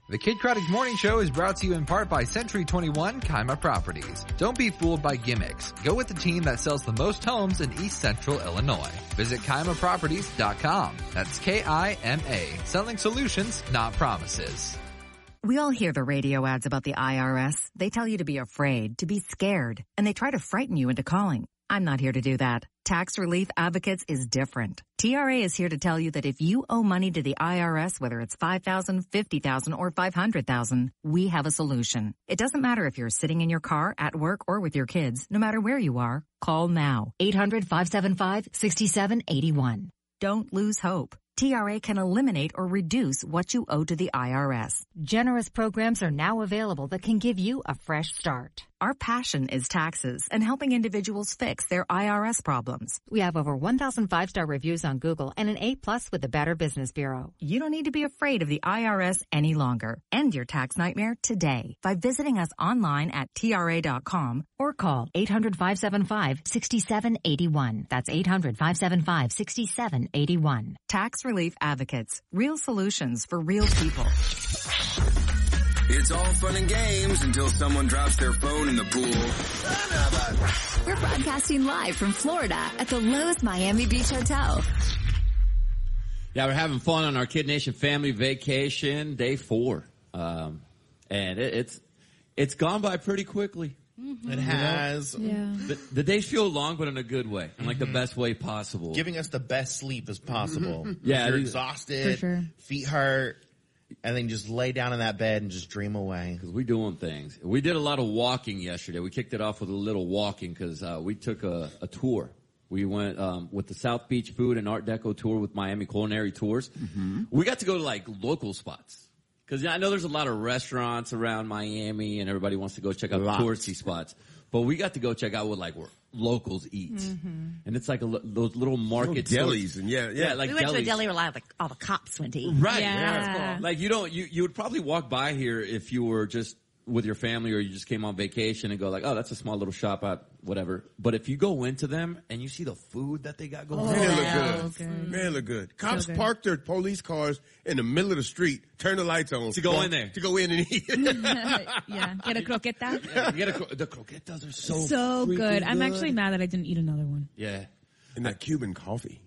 The Kid Craddock Morning Show is brought to you in part by Century 21 Kaima Properties. Don't be fooled by gimmicks. Go with the team that sells the most homes in East Central Illinois. Visit KaimaProperties.com. That's K-I-M-A. Selling solutions, not promises. We all hear the radio ads about the IRS. They tell you to be afraid, to be scared, and they try to frighten you into calling. I'm not here to do that. Tax Relief Advocates is different. TRA is here to tell you that if you owe money to the IRS, whether it's $5,000, $50,000, or $500,000, we have a solution. It doesn't matter if you're sitting in your car, at work, or with your kids. No matter where you are, call now. 800-575-6781. Don't lose hope. TRA can eliminate or reduce what you owe to the IRS. Generous programs are now available that can give you a fresh start. Our passion is taxes and helping individuals fix their IRS problems. We have over 1,000 5-star reviews on Google and an A+ with the Better Business Bureau. You don't need to be afraid of the IRS any longer. End your tax nightmare today by visiting us online at TRA.com or call 800-575-6781. That's 800-575-6781. Tax Relief Advocates. Real solutions for real people. It's all fun and games until someone drops their phone in the pool. We're broadcasting live from Florida at the Lowe's Miami Beach Hotel. Yeah, we're having fun on our Kid Nation family vacation, day 4. And it's gone by pretty quickly. Mm-hmm. It has. Yeah. The days feel long, but in a good way, in like the best way possible. Giving us the best sleep as possible. Yeah. You're exhausted, For sure. feet hurt, and then just lay down in that bed and just dream away. Because we're doing things. We did a lot of walking yesterday. We kicked it off with a little walking because we took a tour. We went with the South Beach Food and Art Deco tour with Miami Culinary Tours. Mm-hmm. We got to go to like local spots. Because I know there's a lot of restaurants around Miami and everybody wants to go check out touristy spots. But we got to go check out what like where locals eat. Mm-hmm. And it's like those little market delis. And yeah, like we went delis. to a deli where like all the cops went to eat. Right. Yeah. Like you would probably walk by here if you were just with your family or you just came on vacation and go like, oh, that's a small little shop out, whatever. But if you go into them and you see the food that they got going on. Man, they look good. Man, they look good. Cops park their police cars in the middle of the street, turn the lights on. To go in there. To go in and eat. Yeah. Get a croqueta. The croquetas are So good. I'm actually mad that I didn't eat another one. Yeah. And that Cuban coffee.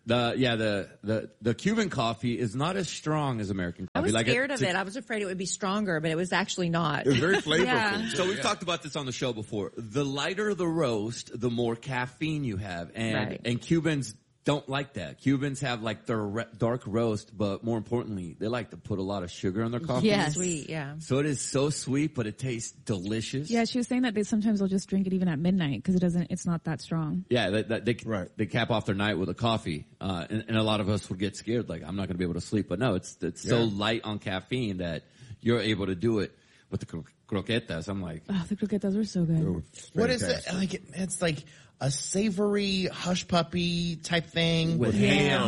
The Cuban coffee is not as strong as American coffee. I was scared of it. I was afraid it would be stronger, but it was actually not. It was very flavorful. Yeah. So we've talked about this on the show before. The lighter the roast, the more caffeine you have. And Cubans don't like that. Cubans have like their dark roast, but more importantly, they like to put a lot of sugar in their coffee. Yes. Sweet, yeah. So it is so sweet, but it tastes delicious. Yeah, she was saying that sometimes they'll just drink it even at midnight because it's not that strong. Yeah, they cap off their night with a coffee, and a lot of us would get scared, like I'm not going to be able to sleep. But no, it's so light on caffeine that you're able to do it. With the croquetas, I'm like, oh, the croquetas were so good. What is it? Like it's like a savory hush puppy type thing with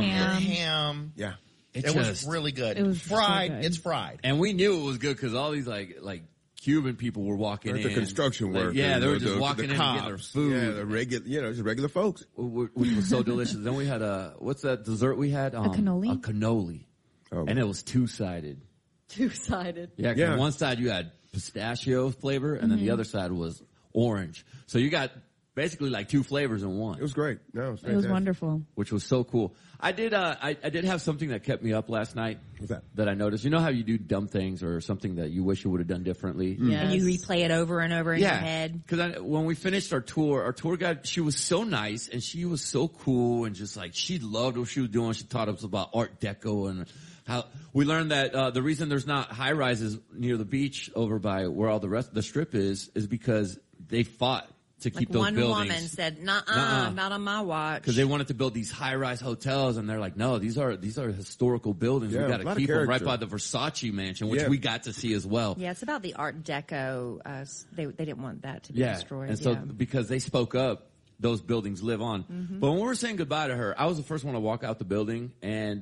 ham. Yeah, it was really good. It was fried. So good. It's fried, and we knew it was good because all these like Cuban people were walking in. The construction workers. Yeah, they were just walking in and getting their food. Yeah, the regular, just regular folks. Which was so delicious. Then we had what's that dessert we had? A cannoli. A cannoli. Oh. And it was two-sided. Two-sided. Yeah, 'cause on one side you had pistachio flavor, and then the other side was orange. So you got basically like two flavors in one. It was great. No, it was fantastic. It was wonderful. Which was so cool. I did have something that kept me up last night. What's that? That I noticed. You know how you do dumb things or something that you wish you would have done differently? Yeah. And you replay it over and over in your head. Because when we finished our tour guide, she was so nice and she was so cool and just like, she loved what she was doing. She taught us about Art Deco and how we learned that, the reason there's not high rises near the beach over by where all the strip is because they fought to keep those buildings. One woman said, not on my watch. Because they wanted to build these high-rise hotels, and they're like, no, these are historical buildings. Yeah, we got to keep them right by the Versace mansion, which we got to see as well. Yeah, it's about the Art Deco. They didn't want that to be destroyed. And so because they spoke up, those buildings live on. Mm-hmm. But when we were saying goodbye to her, I was the first one to walk out the building, and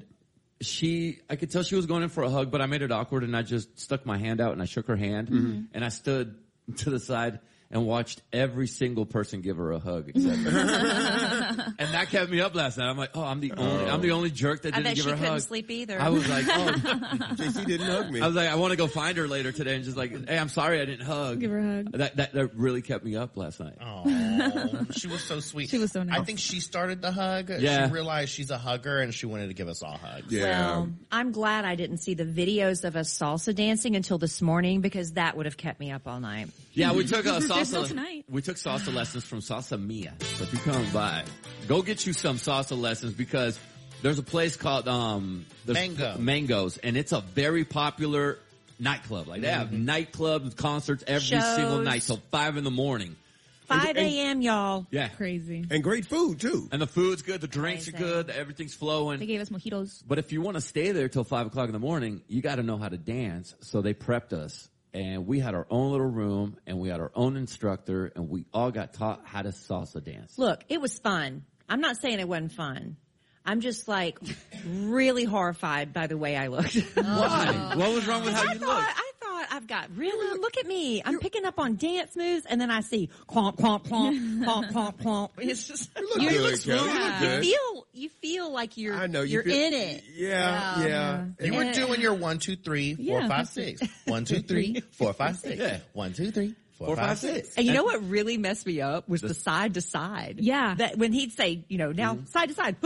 I could tell she was going in for a hug, but I made it awkward, and I just stuck my hand out and I shook her hand, and I stood to the side. and watched every single person give her a hug except her. And that kept me up last night. I'm like, I'm the only jerk that didn't give her a hug. I bet she couldn't sleep either. I was like, JC didn't hug me. I was like, I want to go find her later today and just like, hey, I'm sorry I didn't hug. Give her a hug. That really kept me up last night. Oh, she was so sweet. She was so nice. I think she started the hug. Yeah. She realized she's a hugger and she wanted to give us all hugs. Yeah. Well, I'm glad I didn't see the videos of us salsa dancing until this morning because that would have kept me up all night. Yeah, we took There's no salsa. tonight. We took salsa lessons from Salsa Mia. So if you come by, go get you some salsa lessons because there's a place called Mangoes, and it's a very popular nightclub. Like they have nightclubs, concerts every Shows. single night till 5 a.m. 5 a.m., y'all. Yeah, Crazy. And great food, too. and the food's good, the drinks are Amazing. good, everything's flowing. They gave us mojitos. But if you want to stay there till 5 o'clock in the morning, you got to know how to dance. So they prepped us, and we had our own little room, and we had our own instructor, and we all got taught how to salsa dance. Look, it was fun. I'm not saying it wasn't fun. I'm just like really horrified by the way I looked. Why? What was wrong with how you looked? I thought I've got really, look at me. I'm picking up on dance moves and then I see clomp, clomp, clomp, clomp, clomp, clomp. It's just, You look good, Kelly. You look good. you feel like you're, I know. you're in it. Yeah. You were doing your 1, 2, 3, 4, Yeah. 5, 6. 1, 2, 3, 4, 5, 6. Yeah. 1, 2, 3, 4, 5, 6. And you know what really messed me up was the side to side. Yeah. That when he'd say, now side to side.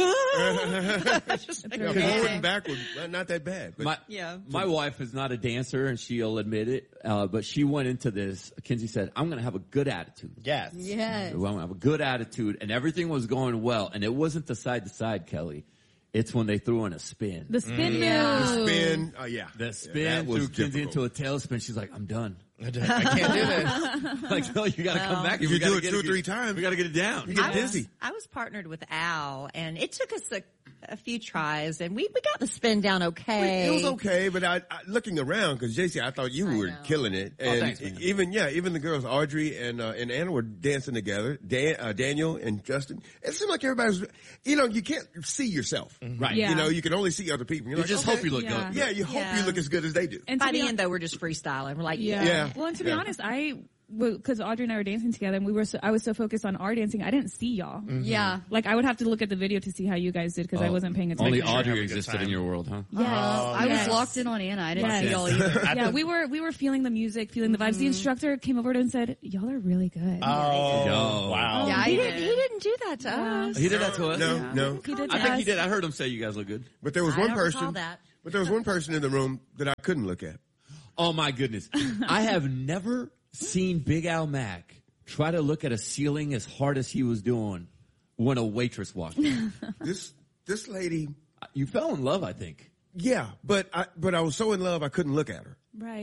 Just like, Forward and backward, not that bad. But My wife is not a dancer, and she'll admit it. But she went into this. Kinsey said, "I'm going to have a good attitude. Yes. yes. I'm going to have a good attitude," and everything was going well. And it wasn't the side to side, Kelly. It's when they threw in a spin. The spin move. the spin, The spin that was threw Kinsey difficult. into a tailspin. She's like, "I'm done." I can't do this. Like, no, you got to come back. If you do it 2 or 3 times, we got to get it down. you get dizzy. I was partnered with Al, and it took us a few tries, and we got the spin down okay. It was okay, but I looking around, because JC, I thought you were killing it. And thanks, man. even the girls, Audrey and Anna were dancing together, Daniel and Justin. It seemed like everybody was, you can't see yourself. Right. Yeah. You can only see other people. You're You like, just okay. hope you look Yeah. good. Yeah, you hope you look as good as they do. And By to be the end, though, we're just freestyling. We're like, Yeah. Well, and to be honest, because Audrey and I were dancing together, and I was so focused on our dancing, I didn't see y'all. Yeah. Like I would have to look at the video to see how you guys did because I wasn't paying attention. Only Making sure Audrey you have a good existed time. in your world, huh? Yes. I was locked in on Anna. I didn't see y'all either. Yeah, we were feeling the music, feeling the vibes. The instructor came over to and said, "Y'all are really good." Oh, Yo. wow. Yeah, He didn't do that to us. He did that to us. No. He did. I to think he us. did. I heard him say you guys look good. But there was I one don't person. recall that. But there was one person in the room that I couldn't look at. Oh my goodness. I have never seen Big Al Mack try to look at a ceiling as hard as he was doing when a waitress walked in. This lady. You fell in love, I think. Yeah, but I was so in love I couldn't look at her. Right.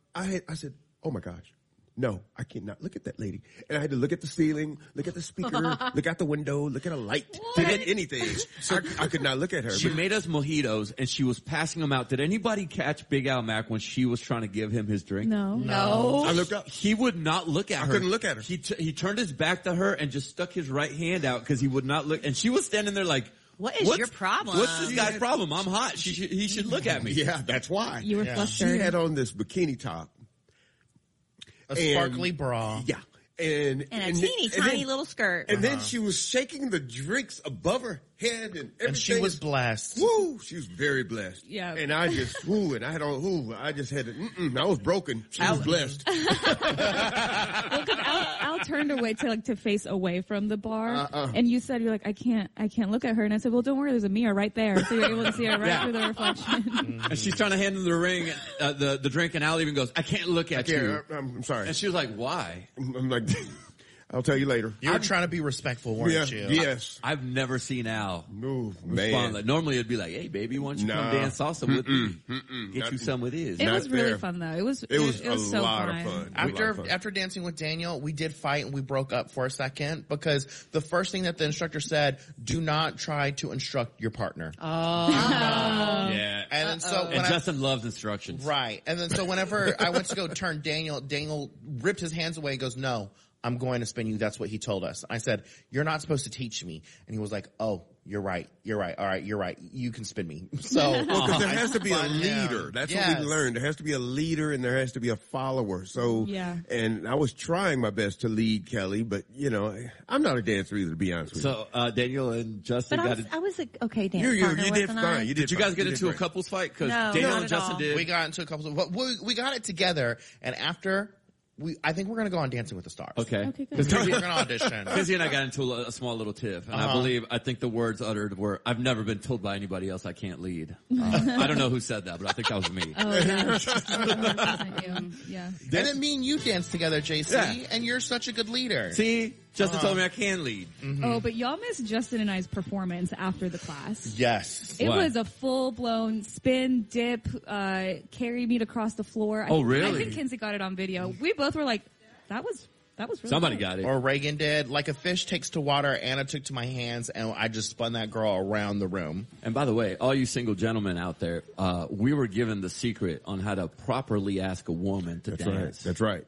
I said, "Oh my gosh, no, I cannot look at that lady." And I had to look at the ceiling, look at the speaker, look out the window, look at a light, look at anything. So I could not look at her. She made us mojitos and she was passing them out. Did anybody catch Big Al Mack when she was trying to give him his drink? No. I looked up. He would not look at her. couldn't look at her. He turned his back to her and just stuck his right hand out because he would not look. And she was standing there like, What is your problem? What's this guy's problem? I'm hot. He should look at me. Yeah, that's why. You were She flustered. had on this bikini top. A sparkly bra. Yeah. And And a teeny tiny little skirt. And then she was shaking the drinks above her head and everything. And she was blessed. Woo! She was very blessed. Yeah. And I just, and I had on, I just had to, I was broken. She was blessed. Well, because Al turned away to face away from the bar, and you said you're like, I can't look at her, and I said, well, don't worry, there's a mirror right there, so you're able to see her right through the reflection. And she's trying to hand him the ring, the drink, and Al even goes, I can't look at you. I'm sorry. And she was like, why? I'm like, I'll tell you later. You were trying to be respectful, weren't you? Yes. I've never seen Al No, respond. man. Like, normally it'd be like, hey, baby, why don't you come dance salsa with me? Get you some with his. It was really there. fun though. It was It was a so lot fun. of fun. It was a lot of fun. After dancing with Daniel, we did fight and we broke up for a second because the first thing that the instructor said, do not try to instruct your partner. Yeah. And then so when And Justin loves instructions. right. And then so whenever I went to go turn Daniel ripped his hands away and goes, no, I'm going to spin you. That's what he told us. I said, you're not supposed to teach me. And he was like, oh, You're right. All right, you're right. You can spin me. So, because there has to be a fun leader. him. That's what we learned. There has to be a leader and there has to be a follower. So, and I was trying my best to lead Kelly, but you know, I'm not a dancer either, to be honest with you. So, Daniel and Justin But I was a okay dance partner, you did wasn't fine. I? You Did you guys get into a great. couples fight? Because No, Daniel not and at Justin all. did. We got into a couple of, we got it together, and after, I think we're going to go on Dancing with the Stars. Okay. Okay, good. Because We're going to audition. Kizzy and I got into a small little tiff, and I think the words uttered were, "I've never been told by anybody else I can't lead." I don't know who said that, but I think that was me. Oh, yeah. Yeah. And then me and you danced together, JC, and you're such a good leader. See, Justin told me I can lead. Oh, but y'all missed Justin and I's performance after the class. Yes. It What? was a full-blown spin, dip, carry me across the floor. Oh, I really? think Kinsey got it on video. We both were like, that was really Somebody good. got it. Or Reagan did. Like a fish takes to water, Anna took to my hands, and I just spun that girl around the room. And by the way, all you single gentlemen out there, we were given the secret on how to properly ask a woman to dance. That's right.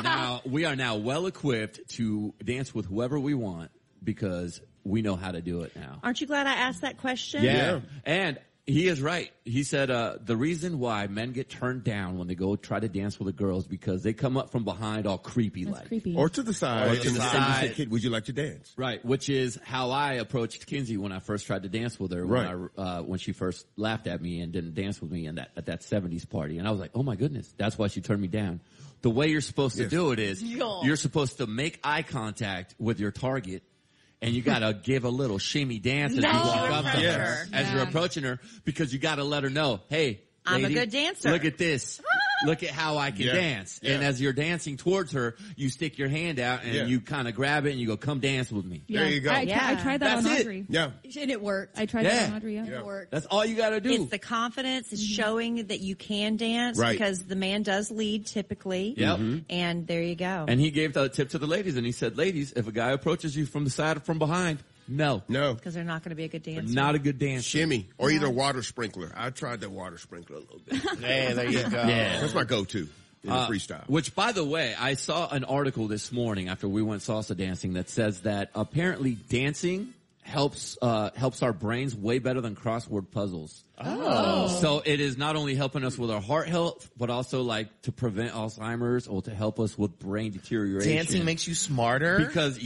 We are now well equipped to dance with whoever we want because we know how to do it now. Aren't you glad I asked that question? Yeah. And he is right. He said, the reason why men get turned down when they go try to dance with a girl is because they come up from behind all creepy That's like. creepy. Or to the side. Or to the and side. you say, "Kid, would you like to dance?" Right, which is how I approached Kinsey when I first tried to dance with her. When she first laughed at me and didn't dance with me at that 70s party. And I was like, oh my goodness, that's why she turned me down. The way you're supposed to do it is you're supposed to make eye contact with your target. And you gotta give a little shimmy dance as you walk up to her, as you're approaching her, because you gotta let her know, hey, I'm lady, a good dancer. Look at this. Look at how I can dance. Yeah. And as you're dancing towards her, you stick your hand out and you kind of grab it and you go, come dance with me. Yeah. There you go. I tried that That's on it. Audrey. Yeah. And it worked. I tried that on Audrey, It worked. That's all you gotta do. It's the confidence. It's showing that you can dance Right. because the man does lead typically. Yep. And there you go. And he gave the tip to the ladies and he said, ladies, if a guy approaches you from the side or from behind, no. Because they're not going to be a good dancer. Not a good dancer. Shimmy. Or either water sprinkler. I tried the water sprinkler a little bit. Hey, there you go. Yeah. That's my go-to in the freestyle. Which, by the way, I saw an article this morning after we went salsa dancing that says that apparently dancing helps our brains way better than crossword puzzles. Oh. So it is not only helping us with our heart health, but also like to prevent Alzheimer's or to help us with brain deterioration. Dancing makes you smarter? Because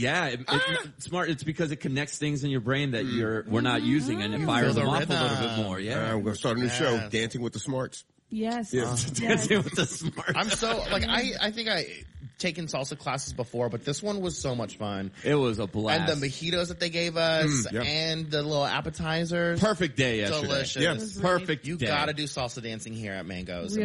smart. It's because it connects things in your brain that we're not using, and it fires them off a little bit more. Yeah, I'm going to start a new show, Dancing with the Smarts. Yes. Dancing with the Smarts. I'm so, like, I think I taken salsa classes before, but this one was so much fun. It was a blast. And the mojitos that they gave us, and the little appetizers. Perfect day yesterday. Delicious. Yes. Perfect You day. gotta do salsa dancing here at Mango's.